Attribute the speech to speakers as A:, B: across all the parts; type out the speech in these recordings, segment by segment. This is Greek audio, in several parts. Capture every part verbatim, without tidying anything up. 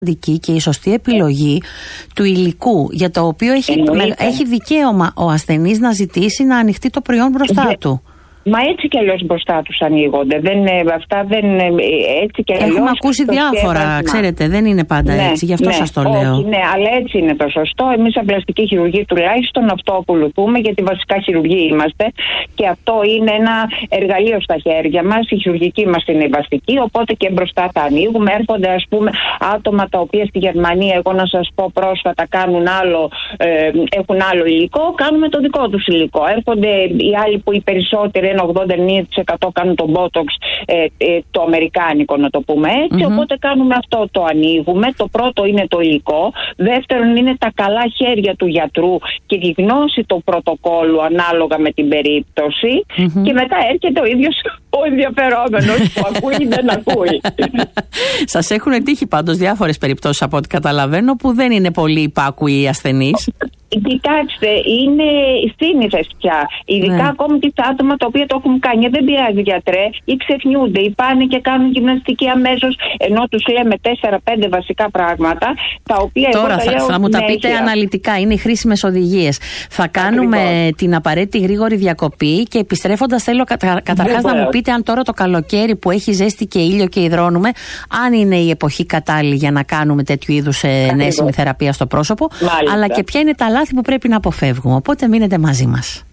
A: και η σωστή επιλογή του υλικού για το οποίο έχει, έχει δικαίωμα ο ασθενής να ζητήσει να ανοιχτεί το προϊόν μπροστά
B: Δε...
A: του.
B: Μα έτσι κι αλλιώς μπροστά τους ανοίγονται. Δεν, αυτά δεν, έτσι κι αλλιώς.
A: Έχουμε ακούσει διάφορα, σκεύασμα. Ξέρετε, δεν είναι πάντα ναι, έτσι, γι' αυτό ναι, σας το λέω.
B: Όχι, ναι, αλλά έτσι είναι το σωστό. Εμείς σαν πλαστική χειρουργοί τουλάχιστον αυτό ακολουθούμε, γιατί βασικά χειρουργοί είμαστε και αυτό είναι ένα εργαλείο στα χέρια μας. Η χειρουργική μας είναι η βασική, οπότε και μπροστά τα ανοίγουμε. Έρχονται, ας πούμε, άτομα τα οποία στη Γερμανία, εγώ να σας πω πρόσφατα, κάνουν άλλο, ε, έχουν άλλο υλικό, κάνουμε το δικό τους υλικό. Έρχονται οι άλλοι που οι περισσότεροι, ένα ογδόντα με ενενήντα τοις εκατό κάνουν τον Botox, ε, ε, το αμερικάνικο να το πούμε έτσι, mm-hmm. οπότε κάνουμε αυτό, το ανοίγουμε. Το πρώτο είναι το υλικό, δεύτερον είναι τα καλά χέρια του γιατρού και τη γνώση του πρωτοκόλλου ανάλογα με την περίπτωση mm-hmm. και μετά έρχεται ο ίδιος ο ενδιαφερόμενος που ακούει ή δεν ακούει.
A: Σας έχουν τύχει πάντως διάφορες περιπτώσεις από ό,τι καταλαβαίνω που δεν είναι πολύ υπάκουοι οι ασθενείς.
B: Κοιτάξτε, είναι σύνηθες πια. Ειδικά ναι. ακόμη και τα άτομα τα οποία το έχουν κάνει. Δεν πειράζει, γιατρέ, ή ξεχνιούνται, ή πάνε και κάνουν γυμναστική αμέσως, ενώ τους λέμε τέσσερα πέντε βασικά πράγματα, τα οποία
A: τώρα
B: εγώ
A: θα,
B: λέω
A: θα μου τα πείτε
B: συνέχεια.
A: Αναλυτικά, είναι οι χρήσιμες οδηγίες. Θα κάνουμε Ακριβώς. την απαραίτητη γρήγορη διακοπή και επιστρέφοντας θέλω κατα, καταρχάς να μου πείτε αν τώρα το καλοκαίρι που έχει ζέστη και ήλιο και υδρώνουμε, αν είναι η εποχή κατάλληλη για να κάνουμε τέτοιου είδους ενέσιμη θεραπεία στο πρόσωπο, Μάλιστα. αλλά και ποια είναι τα λάθη που πρέπει να αποφεύγουμε. Οπότε μείνετε μαζί μας.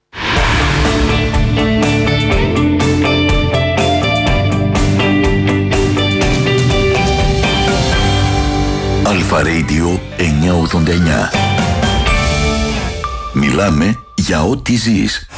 C: Αλφα Radio εννιακόσια ογδόντα εννιά. Μιλάμε για ό,τι ζεις.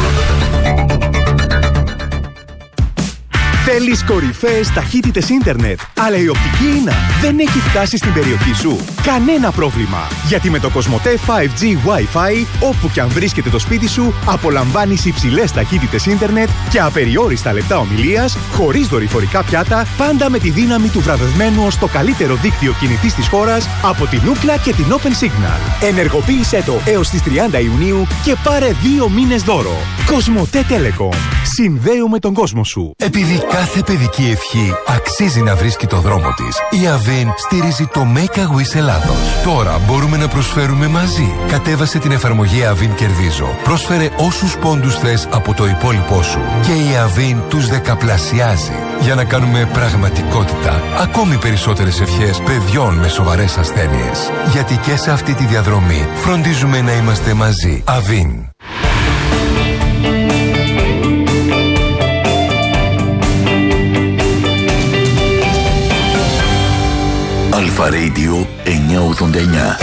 D: Θέλεις κορυφαίες ταχύτητες ίντερνετ, αλλά η οπτική ίνα δεν έχει φτάσει στην περιοχή σου? Κανένα πρόβλημα, γιατί με το Κοσμοτέ φάιβ τζι Wi-Fi, όπου και αν βρίσκεται το σπίτι σου, απολαμβάνεις υψηλές ταχύτητες ίντερνετ και απεριόριστα λεπτά ομιλίας, χωρίς δορυφορικά πιάτα, πάντα με τη δύναμη του βραβευμένου ως το καλύτερο δίκτυο κινητής της χώρας από την Ookla και την Open Signal. Ενεργοποίησέ το έως τις τριάντα Ιουνίου και πάρε δύο μήνες δώρο. Κοσμοτέ Telecom. Συνδέουμε τον κόσμο σου.
E: Επειδή κάθε παιδική ευχή αξίζει να βρίσκει το δρόμο της, η Avin στηρίζει το Make a Wish Ελλάδος. Τώρα μπορούμε να προσφέρουμε μαζί. Κατέβασε την εφαρμογή Avin Κερδίζω. Πρόσφερε όσους πόντους θες από το υπόλοιπό σου και η Avin τους δεκαπλασιάζει για να κάνουμε πραγματικότητα ακόμη περισσότερες ευχές παιδιών με σοβαρές ασθένειες. Γιατί και σε αυτή τη διαδρομή φροντίζουμε να είμαστε μαζί. Avin.
C: Αλφα Radio εννιακόσια ογδόντα εννιά.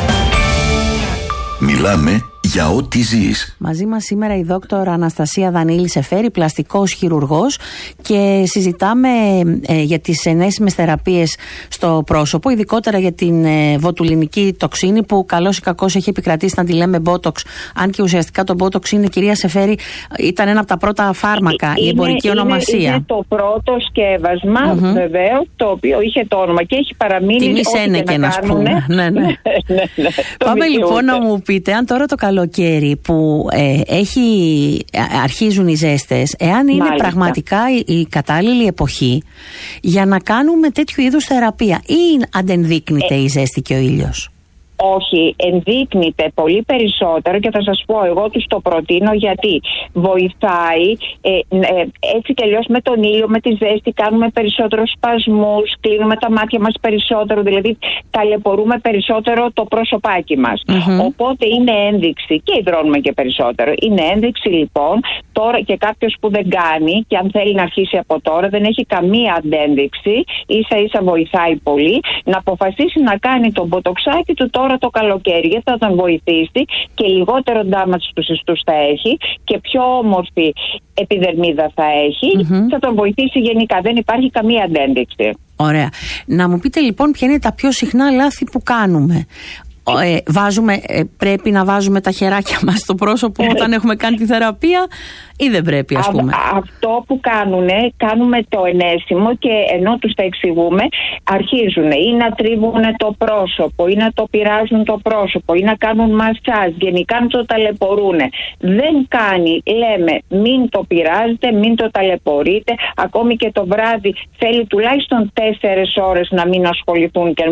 C: Μιλάμε για ό,τι ζεις.
A: Μαζί μας σήμερα η δόκτωρα Αναστασία Δανίλη Σεφέρη, πλαστικός χειρουργός, και συζητάμε ε, για τις ενέσιμες θεραπείες στο πρόσωπο, ειδικότερα για την ε, βοτουλινική τοξίνη που καλώς ή κακώς έχει επικρατήσει να τη λέμε Botox, αν και ουσιαστικά το Botox είναι, κυρία Σεφέρη, ήταν ένα από τα πρώτα φάρμακα, είναι, η εμπορική είναι, ονομασία.
B: Είναι το πρώτο σκεύασμα, mm-hmm. βεβαίως, το οποίο είχε το όνομα και έχει παραμείνει.
A: Τιμή Σένεκεν, να πούμε. Ναι, ναι. Πάμε λοιπόν να μου πείτε, αν τώρα το καλοκαίρι που ε, έχει, αρχίζουν οι ζέστες, εάν είναι Μάλιστα. πραγματικά η, η κατάλληλη εποχή για να κάνουμε τέτοιου είδους θεραπεία, ή αντενδείκνυται ε, η ζέστη και ο ήλιος?
B: Όχι, ενδείκνυται πολύ περισσότερο και θα σας πω, εγώ τους το προτείνω γιατί βοηθάει ε, ε, έτσι κι αλλιώς με τον ήλιο, με τη ζέστη κάνουμε περισσότερους σπασμούς, κλείνουμε τα μάτια μας περισσότερο, δηλαδή ταλαιπωρούμε περισσότερο το προσωπάκι μας. Mm-hmm. Οπότε είναι ένδειξη, και υδρώνουμε και περισσότερο, είναι ένδειξη λοιπόν τώρα, και κάποιος που δεν κάνει και αν θέλει να αρχίσει από τώρα, δεν έχει καμία αντένδειξη, ίσα ίσα βοηθάει πολύ, να αποφασίσει να κάνει το μποτοξάκι του τώρα το καλοκαίρι, γιατί θα τον βοηθήσει και λιγότερο damage στους ιστούς θα έχει και πιο όμορφη επιδερμίδα θα έχει, mm-hmm. θα τον βοηθήσει γενικά, δεν υπάρχει καμία αντένδειξη.
A: Ωραία. Να μου πείτε λοιπόν ποια είναι τα πιο συχνά λάθη που κάνουμε. Ε, βάζουμε, ε, πρέπει να βάζουμε τα χεράκια μας στο πρόσωπο όταν έχουμε κάνει τη θεραπεία ή δεν πρέπει, ας πούμε?
B: Α, αυτό που κάνουνε, κάνουμε το ενέσιμο και ενώ τους τα εξηγούμε, αρχίζουν ή να τρίβουν το πρόσωπο ή να το πειράζουν το πρόσωπο ή να κάνουν μασάζ, γενικά να το ταλαιπωρούν. Δεν κάνει, λέμε, μην το πειράζετε, μην το ταλαιπωρείτε, ακόμη και το βράδυ θέλει τουλάχιστον τέσσερις ώρες να μην ασχοληθούν και